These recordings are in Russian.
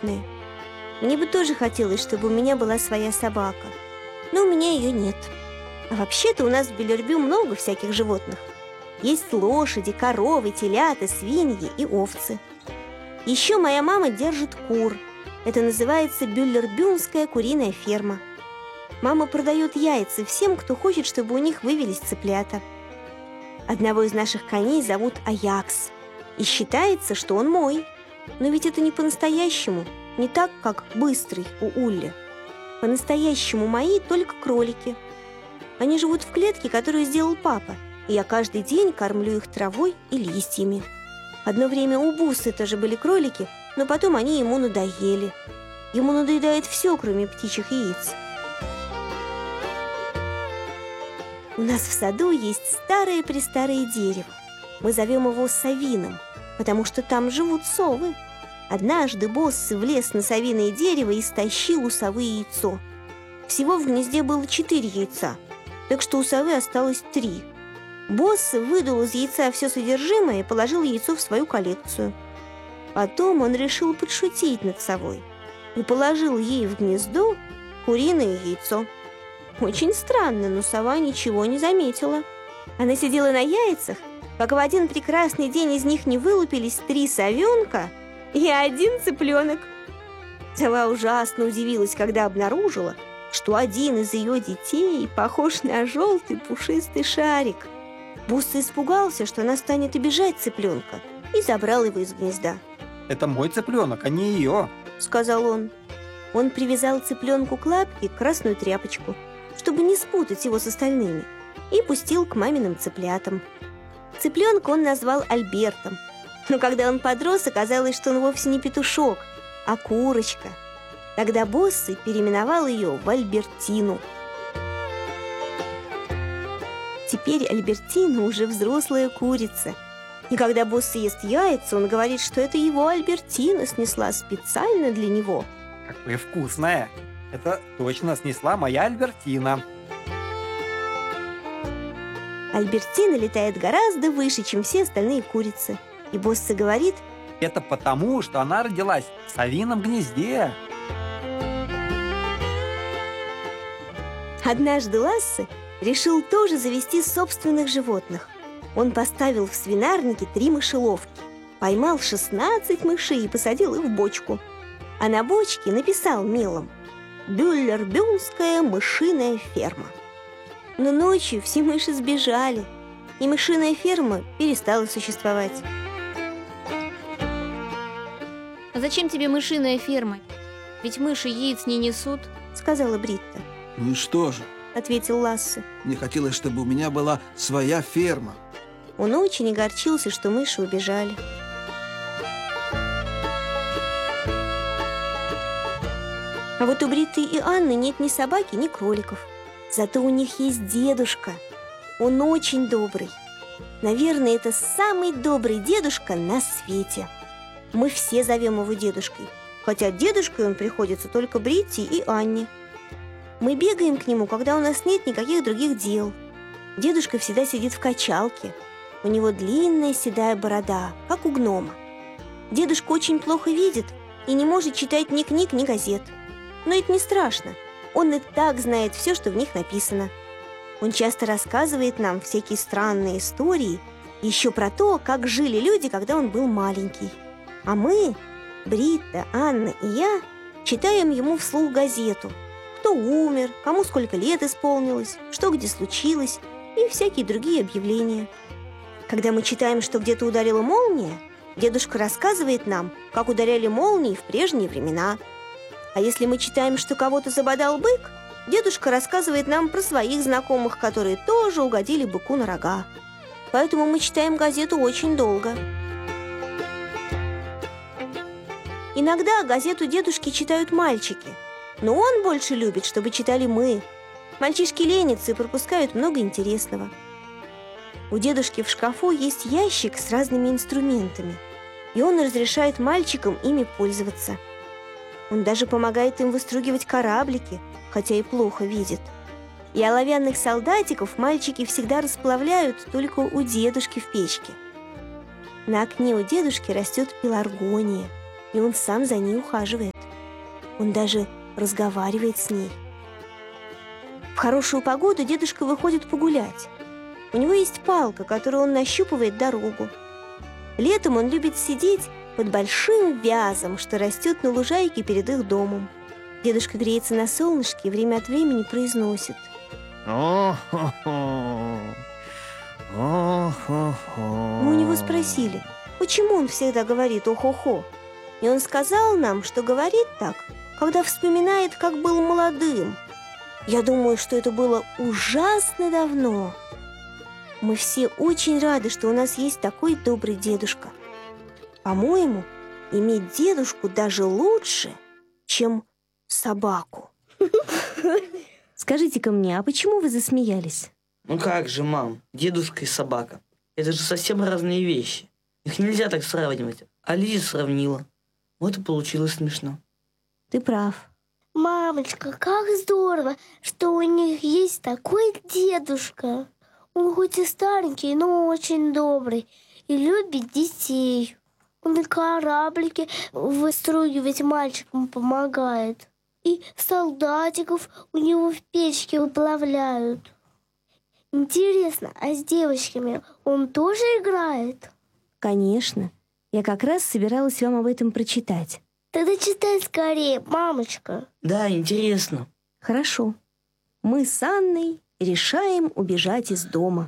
животные. Мне бы тоже хотелось, чтобы у меня была своя собака, но у меня ее нет. А вообще-то у нас в Беллербю много всяких животных. Есть лошади, коровы, телята, свиньи и овцы. Еще моя мама держит кур. Это называется Бюллербюнская куриная ферма. Мама продает яйца всем, кто хочет, чтобы у них вывелись цыплята. Одного из наших коней зовут Аякс, и считается, что он мой. Но ведь это не по-настоящему, не так, как Быстрый у Улли. По-настоящему мои только кролики. Они живут в клетке, которую сделал папа, и я каждый день кормлю их травой и листьями. Одно время у Бусы тоже были кролики, но потом они ему надоели. Ему надоедает все, кроме птичьих яиц. У нас в саду есть старое-престарое дерево. Мы зовем его совиным, потому что там живут совы. Однажды Боссы влез на совиное дерево и стащил у совы яйцо. Всего в гнезде было 4 яйца, так что у совы осталось 3. Босс выдул из яйца все содержимое и положил яйцо в свою коллекцию. Потом он решил подшутить над совой и положил ей в гнездо куриное яйцо. Очень странно, но сова ничего не заметила. Она сидела на яйцах, пока в один прекрасный день из них не вылупились 3 совенка и 1 цыпленок. Сова ужасно удивилась, когда обнаружила, что один из ее детей похож на желтый пушистый шарик. Бусса испугался, что она станет обижать цыпленка, и забрал его из гнезда. «Это мой цыпленок, а не ее», — сказал он. Он привязал цыпленку к лапке красную тряпочку, чтобы не спутать его с остальными, и пустил к маминым цыплятам. Цыпленка он назвал Альбертом, но когда он подрос, оказалось, что он вовсе не петушок, а курочка. Тогда Боссы переименовал ее в Альбертину. Теперь Альбертина уже взрослая курица. И когда Босс ест яйца, он говорит, что это его Альбертина снесла специально для него. Какое вкусное! Это точно снесла моя Альбертина. Альбертина летает гораздо выше, чем все остальные курицы. И Босса говорит: это потому, что она родилась в совином гнезде. Однажды Лассе решил тоже завести собственных животных. Он поставил в свинарнике 3 мышеловки, поймал 16 мышей и посадил их в бочку. А на бочке написал мелом: «Бюллербюнская мышиная ферма». Но ночью все мыши сбежали, и мышиная ферма перестала существовать. «А зачем тебе мышиная ферма? Ведь мыши яиц не несут», — сказала Бритта. «Ну и что же?» — ответил Лассе. «Мне хотелось, чтобы у меня была своя ферма». Он очень огорчился, что мыши убежали. А вот у Бриты и Анны нет ни собаки, ни кроликов. Зато у них есть дедушка. Он очень добрый. Наверное, это самый добрый дедушка на свете. Мы все зовем его дедушкой, хотя дедушкой он приходится только Бритте и Анне. Мы бегаем к нему, когда у нас нет никаких других дел. Дедушка всегда сидит в качалке. У него длинная седая борода, как у гнома. Дедушка очень плохо видит и не может читать ни книг, ни газет. Но это не страшно. Он и так знает все, что в них написано. Он часто рассказывает нам всякие странные истории, еще про то, как жили люди, когда он был маленький. А мы, Бритта, Анна и я, читаем ему вслух газету. Кто умер, кому сколько лет исполнилось, что где случилось и всякие другие объявления. Когда мы читаем, что где-то ударила молния, дедушка рассказывает нам, как ударяли молнии в прежние времена. А если мы читаем, что кого-то забодал бык, дедушка рассказывает нам про своих знакомых, которые тоже угодили быку на рога. Поэтому мы читаем газету очень долго. Иногда газету дедушки читают мальчики, но он больше любит, чтобы читали мы. Мальчишки ленятся и пропускают много интересного. У дедушки в шкафу есть ящик с разными инструментами, и он разрешает мальчикам ими пользоваться. Он даже помогает им выстругивать кораблики, хотя и плохо видит. И оловянных солдатиков мальчики всегда расплавляют только у дедушки в печке. На окне у дедушки растет пеларгония, и он сам за ней ухаживает. Он даже разговаривает с ней. В хорошую погоду дедушка выходит погулять. У него есть палка, которой он нащупывает дорогу. Летом он любит сидеть под большим вязом, что растет на лужайке перед их домом. Дедушка греется на солнышке и время от времени произносит: «О-хо-хо! О-хо-хо!» Мы у него спросили, почему он всегда говорит «о-хо-хо». И он сказал нам, что говорит так, когда вспоминает, как был молодым. Я думаю, что это было ужасно давно. Мы все очень рады, что у нас есть такой добрый дедушка. По-моему, иметь дедушку даже лучше, чем собаку. Скажите-ка мне, а почему вы засмеялись? Ну как же, мам, дедушка и собака. Это же совсем разные вещи. Их нельзя так сравнивать. А Лиза сравнила. Вот и получилось смешно. Ты прав. Мамочка, как здорово, что у них есть такой дедушка. Он хоть и старенький, но очень добрый и любит детей. Он и кораблики выстругивать мальчикам помогает. И солдатиков у него в печке выплавляют. Интересно, а с девочками он тоже играет? Конечно. Я как раз собиралась вам об этом прочитать. Тогда читай скорее, мамочка. Да, интересно. Хорошо. Мы с Анной решаем убежать из дома.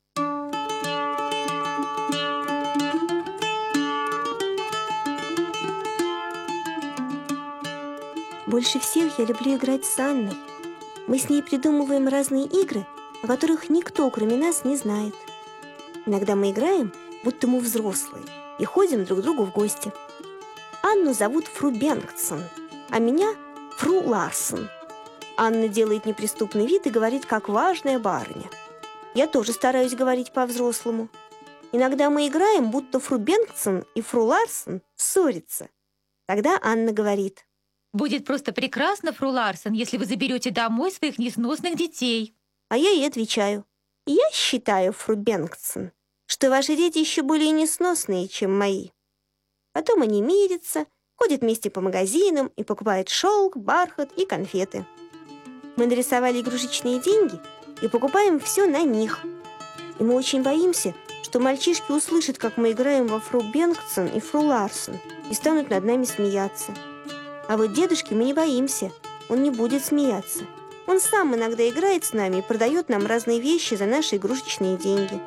Больше всех я люблю играть с Анной. Мы с ней придумываем разные игры, о которых никто, кроме нас, не знает. Иногда мы играем, будто мы взрослые, и ходим друг к другу в гости. Анну зовут Фру Бенгтсон, а меня Фру Ларсен. Анна делает неприступный вид и говорит, как важная барыня. Я тоже стараюсь говорить по-взрослому. Иногда мы играем, будто Фру Бенгтсон и Фру Ларсен ссорятся. Тогда Анна говорит: «Будет просто прекрасно, фру Ларсен, если вы заберете домой своих несносных детей». А я ей отвечаю: я считаю, Фру Бенгтсон, что ваши дети еще более несносные, чем мои. Потом они мирятся, ходят вместе по магазинам и покупают шелк, бархат и конфеты. Мы нарисовали игрушечные деньги и покупаем все на них. И мы очень боимся, что мальчишки услышат, как мы играем во Фру Бенгтсон и Фру Ларсен, и станут над нами смеяться. А вот дедушки мы не боимся, он не будет смеяться. Он сам иногда играет с нами и продает нам разные вещи за наши игрушечные деньги.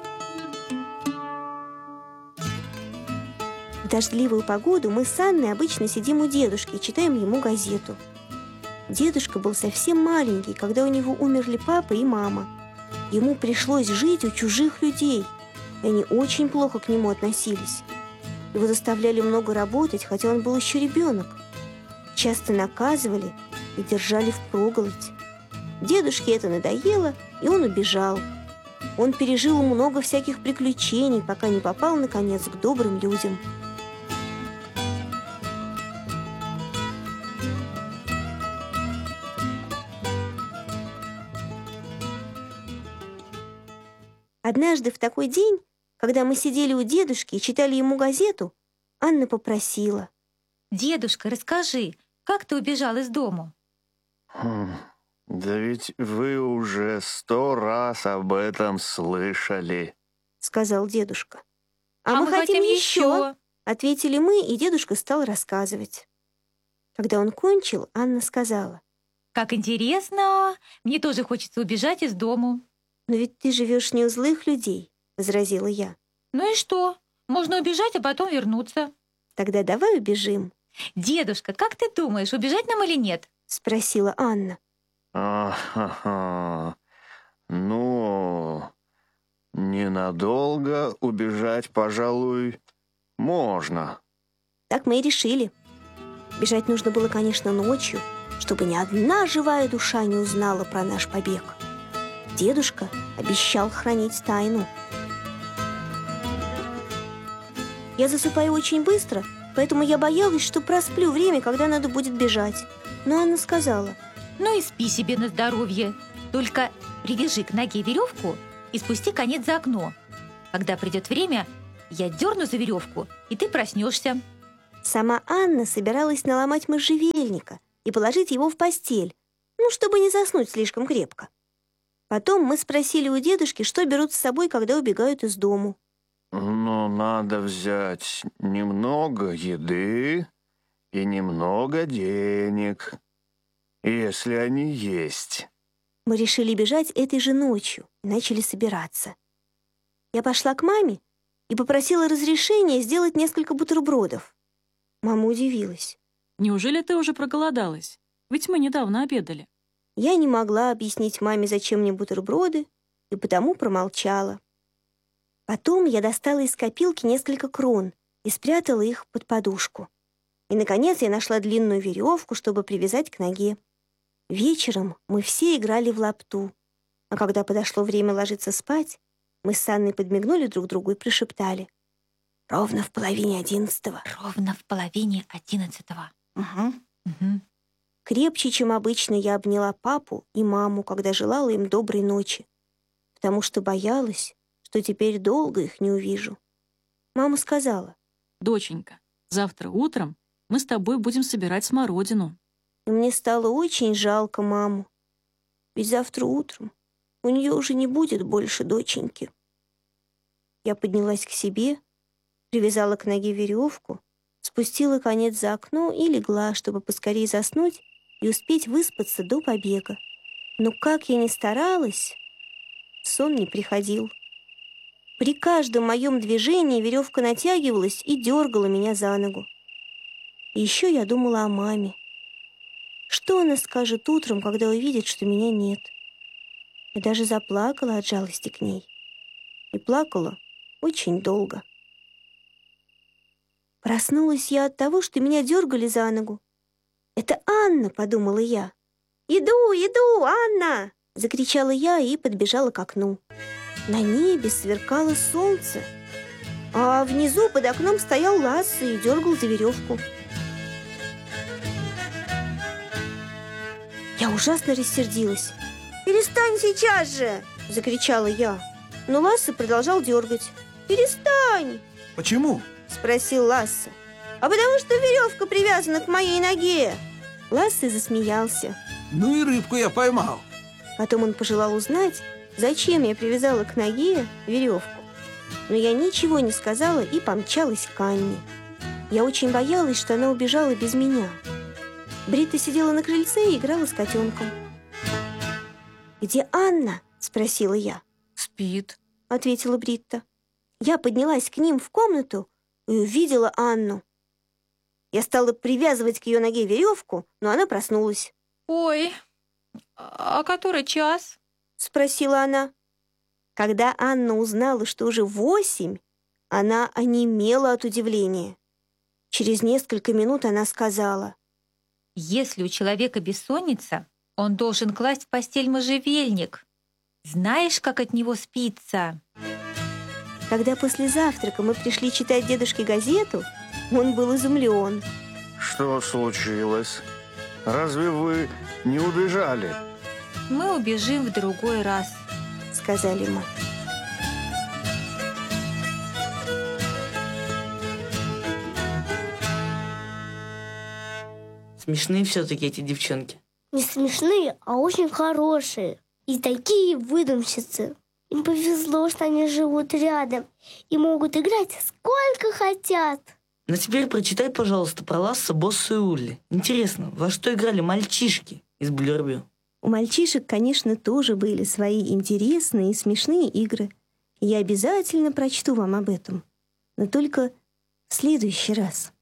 В дождливую погоду мы с Анной обычно сидим у дедушки и читаем ему газету. Дедушка был совсем маленький, когда у него умерли папа и мама. Ему пришлось жить у чужих людей, и они очень плохо к нему относились. Его заставляли много работать, хотя он был еще ребенок. Часто наказывали и держали впроголодь. Дедушке это надоело, и он убежал. Он пережил много всяких приключений, пока не попал, наконец, к добрым людям. Однажды в такой день, когда мы сидели у дедушки и читали ему газету, Анна попросила: «Дедушка, расскажи, как ты убежал из дому?» Да ведь вы уже 100 раз об этом слышали, — сказал дедушка. «А мы хотим еще!» — ответили мы, и дедушка стал рассказывать. Когда он кончил, Анна сказала: «Как интересно! Мне тоже хочется убежать из дому». «Но ведь ты живешь не у злых людей», — возразила я. «Ну и что? Можно убежать, а потом вернуться». «Тогда давай убежим», «Дедушка, как ты думаешь, убежать нам или нет?» — спросила Анна. А-ха-ха. Ну, ненадолго убежать, пожалуй, можно. Так мы и решили. Бежать нужно было, конечно, ночью, чтобы ни одна живая душа не узнала про наш побег. Дедушка обещал хранить тайну. Я засыпаю очень быстро, поэтому я боялась, что просплю время, когда надо будет бежать. Но Анна сказала: «Ну и спи себе на здоровье. Только привяжи к ноге веревку и спусти конец за окно. Когда придет время, я дерну за веревку, и ты проснешься». Сама Анна собиралась наломать можжевельника, и положить его в постель, чтобы не заснуть слишком крепко. Потом мы спросили у дедушки, что берут с собой, когда убегают из дому. Но надо взять немного еды и немного денег, если они есть. Мы решили бежать этой же ночью и начали собираться. Я пошла к маме и попросила разрешения сделать несколько бутербродов. Мама удивилась. Неужели ты уже проголодалась? Ведь мы недавно обедали. Я не могла объяснить маме, зачем мне бутерброды, и потому промолчала. Потом я достала из копилки несколько крон и спрятала их под подушку. И, наконец, я нашла длинную веревку, чтобы привязать к ноге. Вечером мы все играли в лапту, а когда подошло время ложиться спать, мы с Анной подмигнули друг другу и прошептали: «Ровно в половине 11-го». Ровно в половине 11-го. Угу. Крепче, чем обычно, я обняла папу и маму, когда желала им доброй ночи, потому что боялась, что теперь долго их не увижу. Мама сказала: Доченька, завтра утром мы с тобой будем собирать смородину. И мне стало очень жалко маму, ведь завтра утром у нее уже не будет больше доченьки. Я поднялась к себе, привязала к ноге веревку, спустила конец за окно и легла, чтобы поскорее заснуть и успеть выспаться до побега. Но как я ни старалась, сон не приходил. При каждом моем движении веревка натягивалась и дергала меня за ногу. И еще я думала о маме. Что она скажет утром, когда увидит, что меня нет? Я даже заплакала от жалости к ней. И плакала очень долго. Проснулась я от того, что меня дергали за ногу. «Это Анна», — подумала я. «Иду, Анна!» — закричала я и подбежала к окну. На небе сверкало солнце, а внизу под окном стоял Ласса и дергал за веревку. Я ужасно рассердилась. «Перестань сейчас же!» — закричала я. Но Ласса продолжал дергать. «Перестань!» Почему? — спросил Ласса. «А потому что веревка привязана к моей ноге!» Ласса засмеялся. Ну и рыбку я поймал. Потом он пожелал узнать, зачем я привязала к ноге веревку. Но я ничего не сказала и помчалась к Анне. Я очень боялась, что она убежала без меня. Брита сидела на крыльце и играла с котенком. «Где Анна?» — спросила я. Спит. — ответила Бритта. Я поднялась к ним в комнату и увидела Анну. Я стала привязывать к ее ноге веревку, но она проснулась. Ой, а который час? — спросила она. Когда Анна узнала, что уже 8, она онемела от удивления. Через несколько минут она сказала: Если у человека бессонница, он должен класть в постель можжевельник. Знаешь, как от него спится? Когда после завтрака мы пришли читать дедушке газету, он был изумлен. Что случилось? Разве вы не убежали? Мы убежим в другой раз. — сказали мы. Смешные все-таки эти девчонки. Не смешные, а очень хорошие. И такие выдумщицы. Им повезло, что они живут рядом и могут играть сколько хотят. Но теперь прочитай, пожалуйста, про Ласса, Босса и Улли. Интересно, во что играли мальчишки из Блюрби? У мальчишек, конечно, тоже были свои интересные и смешные игры. Я обязательно прочту вам об этом. Но только в следующий раз.